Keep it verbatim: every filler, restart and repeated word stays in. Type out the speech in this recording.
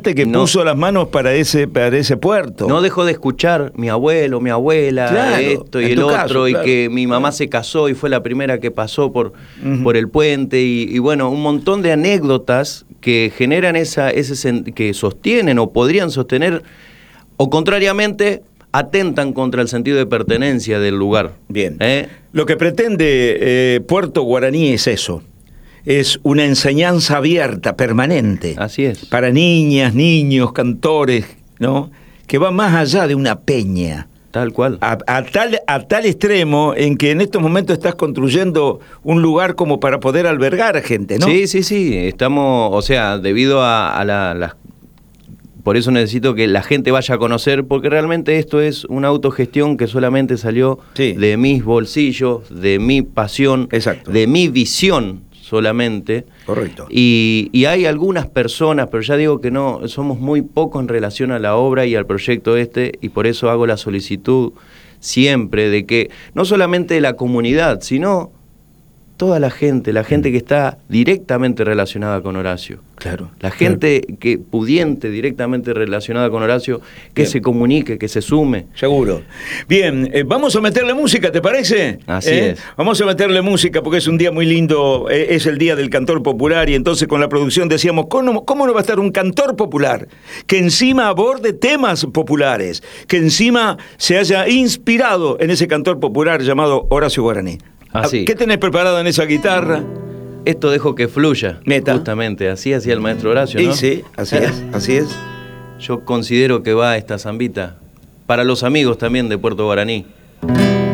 gente que no, puso las manos para ese, para ese puerto. No dejó de escuchar mi abuelo, mi abuela, claro, esto y el otro, otro, claro, y que mi mamá se casó y fue la primera que pasó por, uh-huh. por el puente, y, y bueno, un montón de anécdotas que generan esa, ese, que sostienen o podrían sostener, o contrariamente, atentan contra el sentido de pertenencia del lugar. Bien. ¿Eh? Lo que pretende eh, Puerto Guaraní es eso. Es una enseñanza abierta, permanente. Así es. Para niñas, niños, cantores, ¿no? Que va más allá de una peña. Tal cual. A, a, tal, a tal extremo en que en estos momentos estás construyendo un lugar como para poder albergar a gente, ¿no? Sí, sí, sí. Estamos, o sea, debido a, a la, las... Por eso necesito que la gente vaya a conocer, porque realmente esto es una autogestión que solamente salió sí. de mis bolsillos, de mi pasión, exacto. de mi visión solamente. Correcto. Y, y hay algunas personas, pero ya digo que no, somos muy pocos en relación a la obra y al proyecto este, y por eso hago la solicitud siempre de que no solamente la comunidad, sino toda la gente, la gente que está directamente relacionada con Horacio. Claro. La gente claro. que pudiente directamente relacionada con Horacio, que Bien. se comunique, que se sume. Seguro. Bien, eh, vamos a meterle música, ¿te parece? Así ¿Eh? es. Vamos a meterle música porque es un día muy lindo, eh, es el día del cantor popular, y entonces con la producción decíamos, ¿cómo, ¿cómo no va a estar un cantor popular que encima aborde temas populares, que encima se haya inspirado en ese cantor popular llamado Horacio Guaraní? Así. ¿Qué tenés preparado en esa guitarra? Esto dejo que fluya. Meta. Justamente, así hacía el maestro Horacio, ¿no? Sí, sí, así es, así es. Yo considero que va esta zambita para los amigos también de Puerto Guaraní.